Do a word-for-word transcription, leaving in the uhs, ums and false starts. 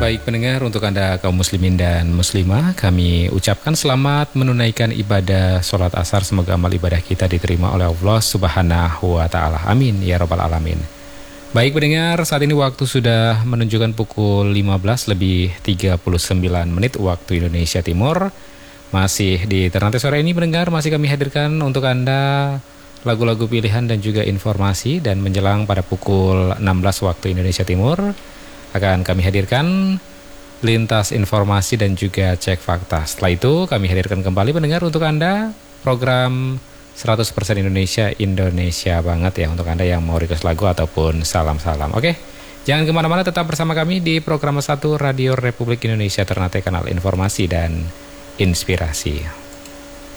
Baik pendengar, untuk Anda kaum muslimin dan muslimah, kami ucapkan selamat menunaikan ibadah sholat asar. Semoga amal ibadah kita diterima oleh Allah Subhanahu wa Ta'ala. Amin ya Rabbal Alamin. Baik pendengar, saat ini waktu sudah menunjukkan pukul lima belas lebih tiga puluh sembilan menit waktu Indonesia Timur. Masih di Ternate sore ini pendengar, masih kami hadirkan untuk Anda lagu-lagu pilihan dan juga informasi. Dan menjelang pada pukul enam belas waktu Indonesia Timur akan kami hadirkan lintas informasi dan juga cek fakta. Setelah itu kami hadirkan kembali pendengar untuk Anda program seratus persen Indonesia, Indonesia banget ya, untuk Anda yang mau request lagu ataupun salam-salam. Oke, jangan kemana-mana, tetap bersama kami di program satu Radio Republik Indonesia Ternate, kanal informasi dan inspirasi.